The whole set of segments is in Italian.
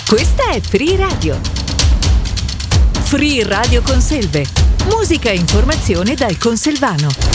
Questa è Free Radio. Free Radio Conselve. Musica e informazione dal conselvano.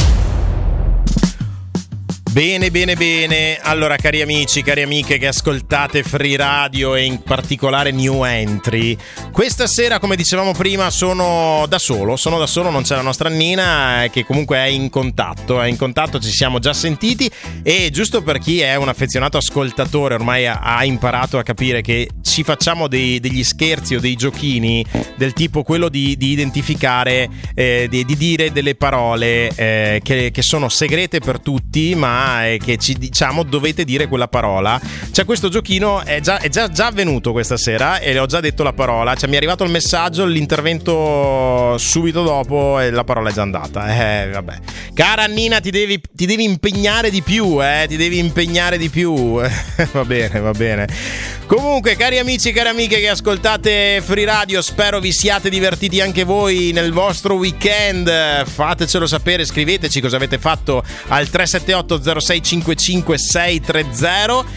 Bene, bene, bene. Allora, cari amici, cari amiche che ascoltate Free Radio e in particolare New Entry, questa sera, come dicevamo prima, sono da solo, non c'è la nostra Nina che comunque è in contatto, ci siamo già sentiti e giusto per chi è un affezionato ascoltatore ormai ha imparato a capire che ci facciamo degli scherzi o dei giochini del tipo quello di identificare, di dire delle parole che sono segrete per tutti, ma che ci diciamo dovete dire quella parola. Cioè, questo giochino è già avvenuto questa sera e le ho già detto la parola. Cioè, mi è arrivato il messaggio, l'intervento subito dopo e la parola è già andata. Vabbè. Cara Nina, ti devi impegnare di più, ti devi impegnare di più. Va bene. Comunque, cari amici e cari amiche che ascoltate Free Radio, spero vi siate divertiti anche voi nel vostro weekend. Fatecelo sapere, scriveteci cosa avete fatto al 378 0655 630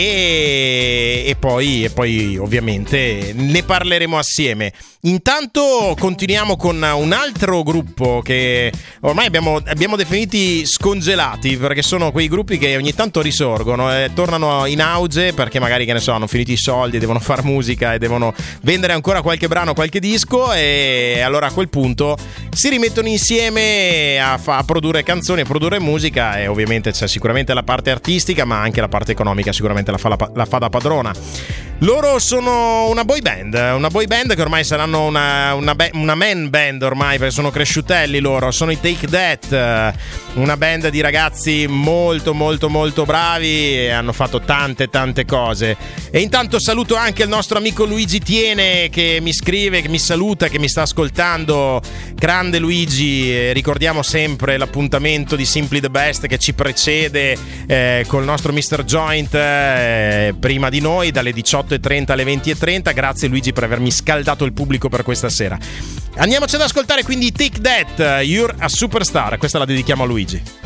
e poi ovviamente ne parleremo assieme. Intanto continuiamo con un altro gruppo che ormai abbiamo definiti scongelati, perché sono quei gruppi che ogni tanto risorgono e tornano in auge perché magari, che ne so, hanno finito i soldi, devono fare musica e devono vendere ancora qualche brano, qualche disco, e allora a quel punto si rimettono insieme a produrre canzoni, a produrre musica, e ovviamente c'è sicuramente la parte artistica ma anche la parte economica sicuramente la fa da padrona. Loro sono una boy band che ormai saranno una man band ormai, perché sono cresciutelli loro. Sono i Take That, una band di ragazzi molto molto molto bravi e hanno fatto tante cose. E intanto saluto anche il nostro amico Luigi Tiene che mi scrive, che mi saluta, che mi sta ascoltando. Grande Luigi, ricordiamo sempre l'appuntamento di Simply the Best che ci precede col nostro Mr. Joint prima di noi dalle 18:30 alle 20:30. Grazie Luigi per avermi scaldato il pubblico per questa sera. Andiamoci ad ascoltare quindi Take That, You're a Superstar. Questa la dedichiamo a Luigi.